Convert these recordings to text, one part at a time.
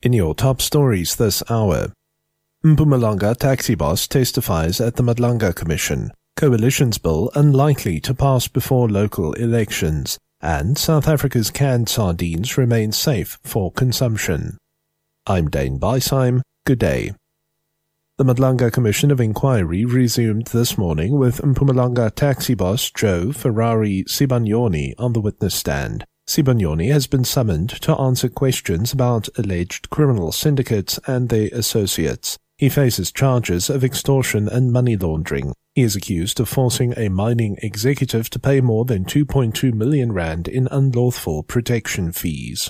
In your top stories this hour, Mpumalanga taxi boss testifies at the Madlanga Commission. Coalition's bill unlikely to pass before local elections. And South Africa's canned sardines remain safe for consumption. I'm Dane Beisheim. Good day. The Madlanga Commission of Inquiry resumed this morning with Mpumalanga taxi boss Joe Ferrari Sibanyoni on the witness stand. Sibanyoni has been summoned to answer questions about alleged criminal syndicates and their associates. He faces charges of extortion and money laundering. He is accused of forcing a mining executive to pay more than 2.2 million rand in unlawful protection fees.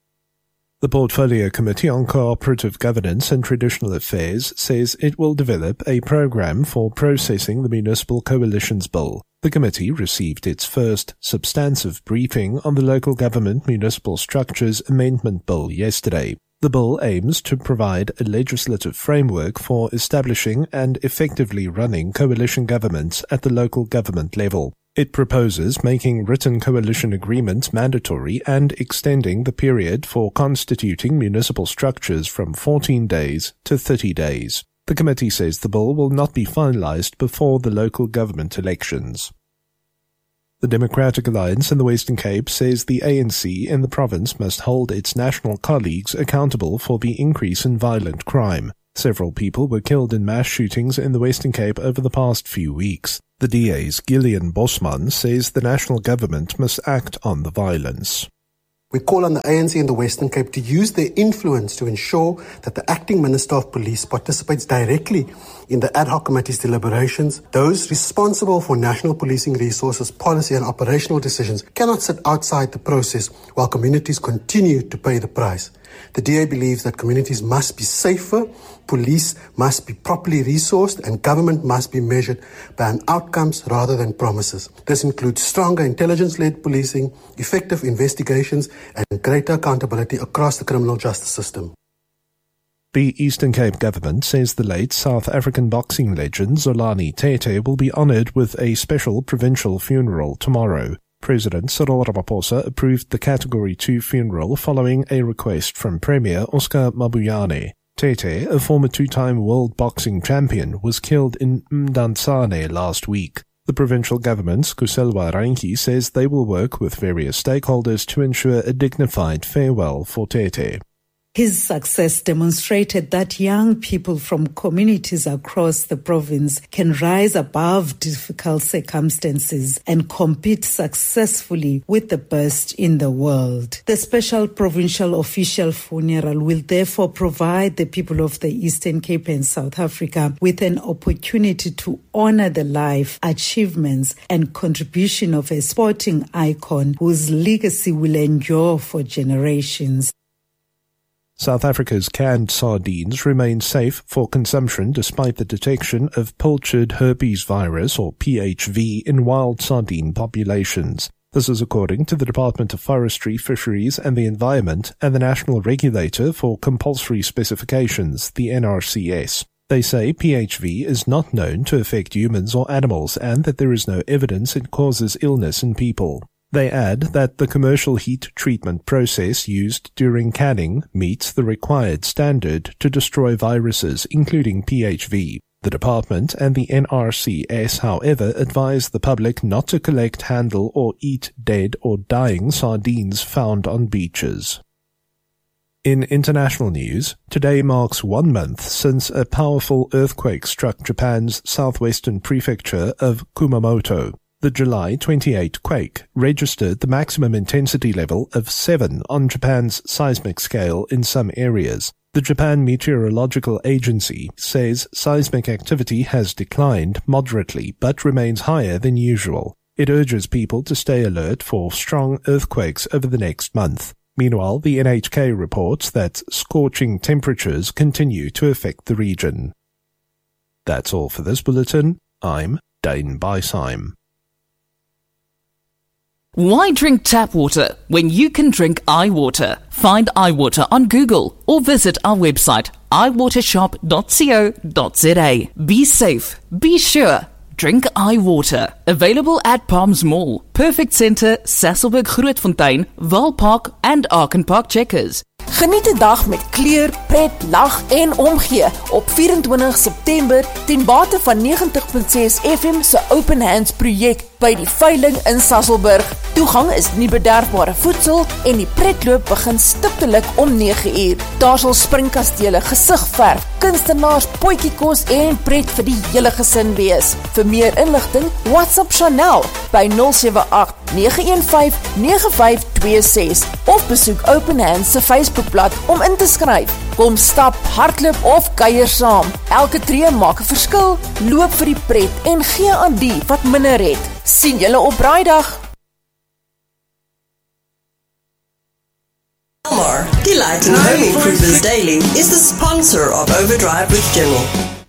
The Portfolio Committee on Cooperative Governance and Traditional Affairs says it will develop a program for processing the Municipal Coalition's bill. The committee received its first substantive briefing on the Local Government Municipal Structures Amendment Bill yesterday. The bill aims to provide a legislative framework for establishing and effectively running coalition governments at the local government level. It proposes making written coalition agreements mandatory and extending the period for constituting municipal structures from 14 days to 30 days. The committee says the bill will not be finalized before the local government elections. The Democratic Alliance in the Western Cape says the ANC in the province must hold its national colleagues accountable for the increase in violent crime. Several people were killed in mass shootings in the Western Cape over the past few weeks. The DA's Gillian Bosman says the national government must act on the violence. We call on the ANC in the Western Cape to use their influence to ensure that the Acting Minister of Police participates directly in the ad hoc committee's deliberations. Those responsible for national policing resources, policy and operational decisions cannot sit outside the process while communities continue to pay the price. The DA believes that communities must be safer, police must be properly resourced, and government must be measured by outcomes rather than promises. This includes stronger intelligence-led policing, effective investigations, and greater accountability across the criminal justice system. The Eastern Cape government says the late South African boxing legend Zolani Tete will be honoured with a special provincial funeral tomorrow. President Cyril Ramaphosa approved the Category 2 funeral following a request from Premier Oscar Mabuyane. Tete, a former two-time world boxing champion, was killed in Mdantsane last week. The provincial government's Kuselwa Ranki says they will work with various stakeholders to ensure a dignified farewell for Tete. His success demonstrated that young people from communities across the province can rise above difficult circumstances and compete successfully with the best in the world. The special provincial official funeral will therefore provide the people of the Eastern Cape and South Africa with an opportunity to honor the life, achievements, and contribution of a sporting icon whose legacy will endure for generations. South Africa's canned sardines remain safe for consumption despite the detection of pilchard herpes virus, or PHV, in wild sardine populations. This is according to the Department of Forestry, Fisheries and the Environment and the National Regulator for Compulsory Specifications, the NRCS. They say PHV is not known to affect humans or animals and that there is no evidence it causes illness in people. They add that the commercial heat treatment process used during canning meets the required standard to destroy viruses, including PHV. The department and the NRCS, however, advise the public not to collect, handle, or eat dead or dying sardines found on beaches. In international news, today marks 1 month since a powerful earthquake struck Japan's southwestern prefecture of Kumamoto. The July 28 quake registered the maximum intensity level of 7 on Japan's seismic scale in some areas. The Japan Meteorological Agency says seismic activity has declined moderately but remains higher than usual. It urges people to stay alert for strong earthquakes over the next month. Meanwhile, the NHK reports that scorching temperatures continue to affect the region. That's all for this bulletin. I'm Dane Beisheim. Why drink tap water when you can drink iWater? Find iWater on Google or visit our website iwatershop.co.za. Be safe, be sure, drink iWater. Available at Palms Mall, Perfect Centre, Sasolburg Grootfontein, Waalpark and Arkenpark Checkers. Geniet die dag met kleur, pret, lag en omgee op 24 September ten bate van 90.6 FM se Open Hands projek by die veiling in Sasolburg. Toegang is nie bederfbare voedsel en die pretloop begin stiptelik om 9 uur. Daar sal springkastele, gesigverf, kunstenaars, potjiekos en pret vir die hele gesin wees. Vir meer inligting, WhatsApp Chanel by 078 915 9526 of besoek Open Hands se Facebookblad om in te skryf. Kom stap, hardloop of kuier saam. Elke tree maak 'n verskil, loop vir die pret en gee aan die wat minder het. Sien julle op Braaidag. Almar, Delight and Home Improvers Daily is the sponsor of Overdrive with General.